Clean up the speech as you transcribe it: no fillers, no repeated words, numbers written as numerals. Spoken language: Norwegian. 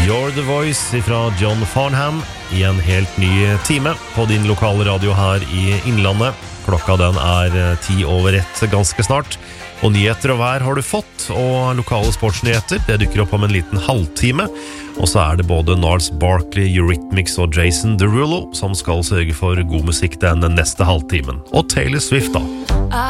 You're the Voice fra John Farnham i en helt ny time på din lokale radio her i Innlandet. Klokka den 1:10 ganske snart. Og nyheter og vær har du fått, og lokale sportsnyheter, det dukker opp om en liten halvtime. Og så det både Gnarls Barkley, Eurythmics og Jason Derulo som skal sørge for god musikk den neste halvtimen. Og Taylor Swift da.